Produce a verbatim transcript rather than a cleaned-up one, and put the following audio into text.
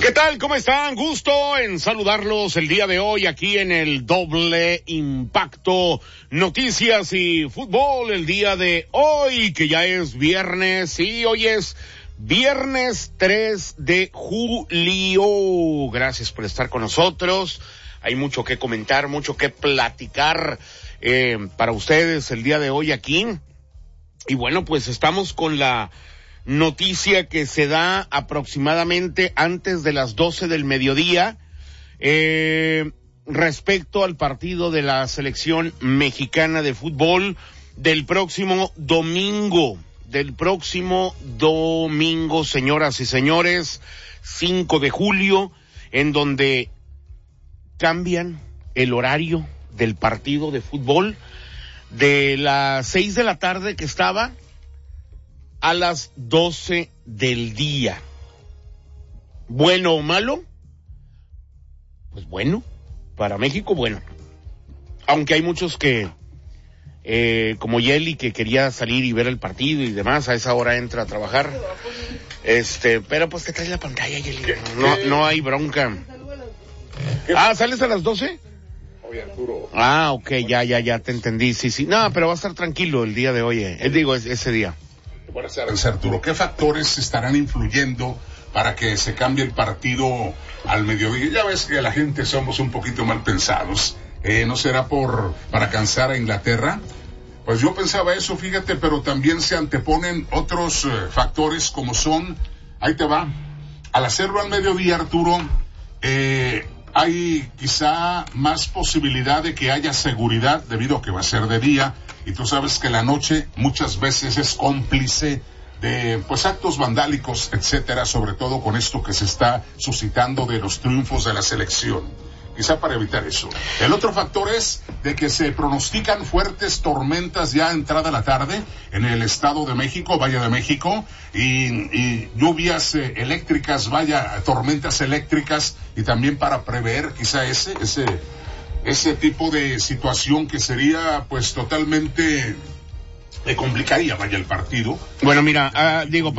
¿Qué tal? ¿Cómo están? Gusto en saludarlos el día de hoy aquí en el Doble Impacto Noticias y Fútbol. El día de hoy, que ya es viernes, sí, hoy es viernes tres de julio. Gracias por estar con nosotros. Hay mucho que comentar, mucho que platicar eh, para ustedes el día de hoy aquí. Y bueno, pues estamos con la noticia que se da aproximadamente antes de las doce del mediodía eh, respecto al partido de la selección mexicana de fútbol del próximo domingo, del próximo domingo, señoras y señores, cinco de julio, en donde cambian el horario del partido de fútbol de las seis de la tarde que estaba a las doce del día. ¿Bueno o malo? Pues bueno, para México, bueno. Aunque hay muchos que, eh, como Yeli, que quería salir y ver el partido y demás, a esa hora entra a trabajar. Este, pero pues te traes la pantalla, Yeli. No, no hay bronca. Ah, ¿sales a las doce? Oye, Arturo. Ah, ok, ya, ya, ya te entendí, sí, sí. No, pero va a estar tranquilo el día de hoy, eh. digo, ese día. Buenas tardes, Arturo. ¿Qué factores estarán influyendo para que se cambie el partido al mediodía? Ya ves que la gente somos un poquito mal pensados. Eh, ¿No será por para cansar a Inglaterra? Pues yo pensaba eso, fíjate, pero también se anteponen otros eh, factores como son, ahí te va, al hacerlo al mediodía, Arturo, eh, hay quizá más posibilidad de que haya seguridad debido a que va a ser de día. Y tú sabes que la noche muchas veces es cómplice de pues actos vandálicos, etcétera, sobre todo con esto que se está suscitando de los triunfos de la selección. Quizá para evitar eso. El otro factor es de que se pronostican fuertes tormentas ya entrada la tarde en el Estado de México, Valle de México, y, y lluvias eh, eléctricas, vaya, tormentas eléctricas, y también para prever quizá ese, ese, ese tipo de situación que sería pues totalmente, le complicaría, vaya, el partido. Bueno, mira, uh, digo,